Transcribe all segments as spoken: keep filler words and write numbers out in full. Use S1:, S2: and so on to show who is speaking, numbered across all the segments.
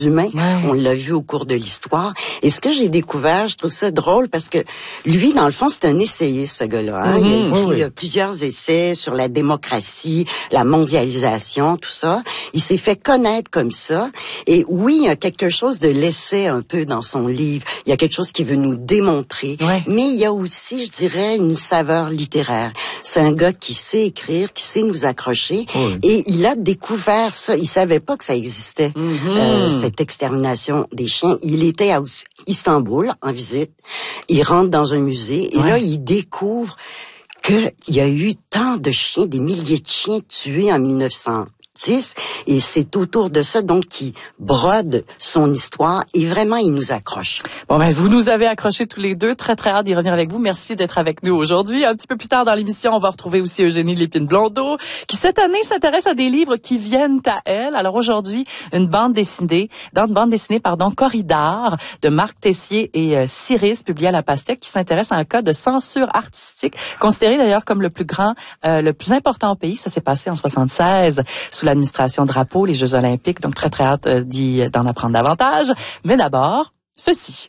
S1: humains.
S2: Ouais.
S1: On l'a vu au cours de l'histoire. Et ce que j'ai découvert, je trouve ça drôle parce que lui, dans le fond, c'est un essayiste, ce gars-là. Hein?
S2: Mm-hmm.
S1: Il a écrit
S2: oui, oui.
S1: plusieurs essais sur la démocratie, la mondialisation, tout ça. Il s'est fait connaître comme ça. Et oui, il y a quelque chose de l'essai un peu dans son livre. Il y a quelque chose qui veut nous démontrer.
S2: Ouais.
S1: Mais il y a aussi, je dirais, une saveur littéraire. C'est un gars qui sait écrire, qui sait nous accrocher.
S2: Oui.
S1: Et il a découvert ça. Il savait pas que ça existait.
S2: Mm-hmm.
S1: Euh, cette extermination des chiens. Il était à Istanbul en visite. Il rentre dans un musée et
S2: ouais.
S1: là, il découvre qu'il y a eu tant de chiens, des milliers de chiens tués en mille neuf cent dix et c'est autour de ça donc qu'il brode son histoire et vraiment il nous accroche.
S2: Bon ben vous nous avez accrochés tous les deux, très très hâte d'y revenir avec vous. Merci d'être avec nous aujourd'hui. Un petit peu plus tard dans l'émission, on va retrouver aussi Eugénie Lépine-Blondeau qui cette année s'intéresse à des livres qui viennent à elle. Alors aujourd'hui, une bande dessinée, dans une bande dessinée pardon, Corridor de Marc Tessier et euh, Cyrus publiée à La Pastèque qui s'intéresse à un cas de censure artistique considéré d'ailleurs comme le plus grand, euh, le plus important au pays. Ça s'est passé en soixante-seize sous l'administration Drapeau, les Jeux Olympiques. Donc très très hâte euh, d'y, d'en apprendre davantage. Mais d'abord, ceci.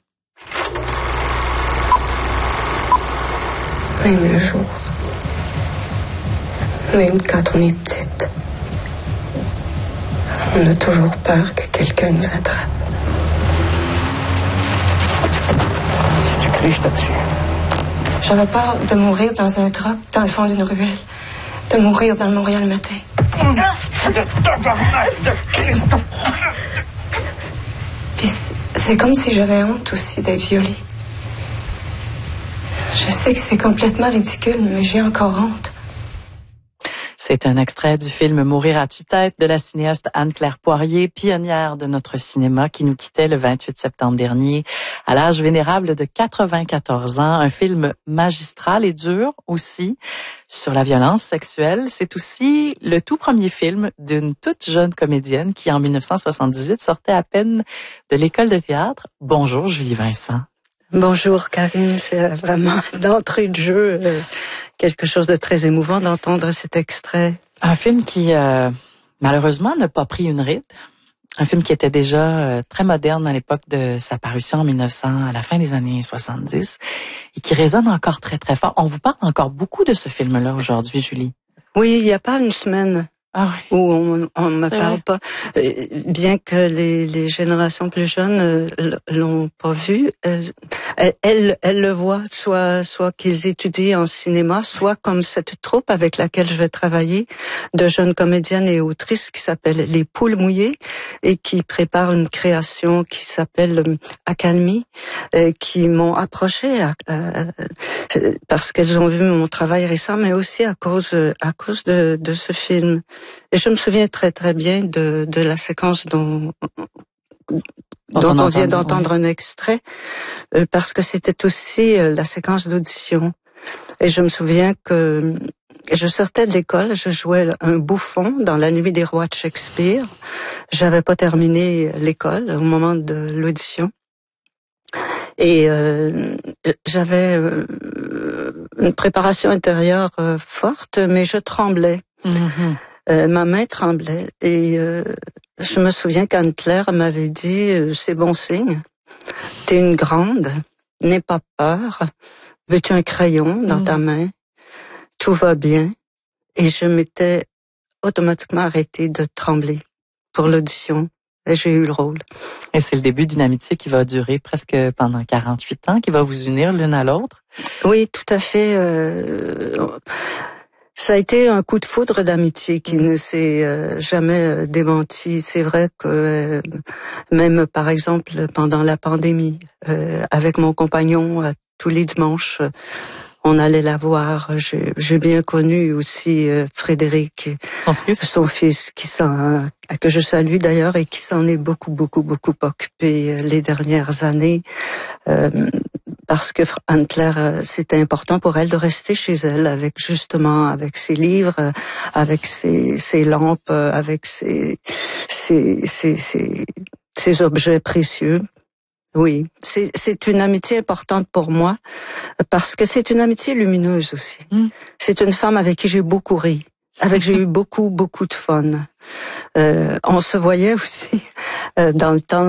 S3: Même le jour, même quand on est petite, on a toujours peur que quelqu'un nous attrape.
S4: Si tu cries, je te tue.
S3: J'avais peur de mourir dans un troc dans le fond d'une ruelle, de mourir dans le Montréal matin. Puis c'est comme si j'avais honte aussi d'être violée. Je sais que c'est complètement ridicule, mais j'ai encore honte.
S2: C'est un extrait du film Mourir à tue-tête de la cinéaste Anne-Claire Poirier, pionnière de notre cinéma, qui nous quittait le vingt-huit septembre dernier à l'âge vénérable de quatre-vingt-quatorze ans. Un film magistral et dur aussi sur la violence sexuelle. C'est aussi le tout premier film d'une toute jeune comédienne qui, en dix-neuf cent soixante-dix-huit, sortait à peine de l'école de théâtre. Bonjour, Julie Vincent.
S5: Bonjour Karine, c'est vraiment d'entrée de jeu euh, quelque chose de très émouvant d'entendre cet extrait.
S2: Un film qui euh, malheureusement n'a pas pris une ride. Un film qui était déjà euh, très moderne à l'époque de sa parution en mille neuf cents, à la fin des années soixante-dix, et qui résonne encore très très fort. On vous parle encore beaucoup de ce film-là aujourd'hui, Julie.
S5: Oui, il n'y a pas une semaine
S2: ah oui.
S5: où on on me
S2: C'est
S5: parle
S2: vrai.
S5: pas, euh, bien que les, les générations plus jeunes euh, l'ont pas vu. Euh, elles, elles, elles le voient, soit soit qu'ils étudient en cinéma, soit comme cette troupe avec laquelle je vais travailler, de jeunes comédiennes et autrices qui s'appelle Les Poules Mouillées et qui préparent une création qui s'appelle euh, Accalmie, euh, qui m'ont approché à, à, parce qu'elles ont vu mon travail récent, mais aussi à cause à cause de, de ce film. Et je me souviens très très bien de, de la séquence dont, dont on, on vient d'entendre ouais. un extrait, euh, parce que c'était aussi euh, la séquence d'audition. Et je me souviens que je sortais de l'école, je jouais un bouffon dans La Nuit des Rois de Shakespeare. J'avais pas terminé l'école au moment de l'audition. Et euh, j'avais euh, une préparation intérieure euh, forte, mais je tremblais.
S2: Mm-hmm.
S5: Euh, ma main tremblait et euh, je me souviens qu'Anne-Claire m'avait dit euh, c'est bon signe, t'es une grande, n'aie pas peur, veux-tu un crayon dans mmh. ta main, tout va bien. Et je m'étais automatiquement arrêtée de trembler pour l'audition et j'ai eu le rôle.
S2: Et c'est le début d'une amitié qui va durer presque pendant quarante-huit ans, qui va vous unir l'une à l'autre.
S5: Oui, tout à fait. Euh, Ça a été un coup de foudre d'amitié qui ne s'est euh, jamais euh, démenti. C'est vrai que euh, même, par exemple, pendant la pandémie, euh, avec mon compagnon, euh, tous les dimanches, euh, on allait la voir. J'ai, j'ai bien connu aussi euh, Frédéric,
S2: son fils,
S5: son fils qui s'en, que je salue d'ailleurs et qui s'en est beaucoup, beaucoup, beaucoup occupé euh, les dernières années. Euh, Parce que Anne-Claire, c'était important pour elle de rester chez elle avec justement avec ses livres, avec ses, ses lampes, avec ses, ses, ses, ses, ses objets précieux. Oui, c'est, c'est une amitié importante pour moi parce que c'est une amitié lumineuse aussi. Mm. C'est une femme avec qui j'ai beaucoup ri, avec qui j'ai eu beaucoup, beaucoup de fun. Euh, on se voyait aussi euh, dans le temps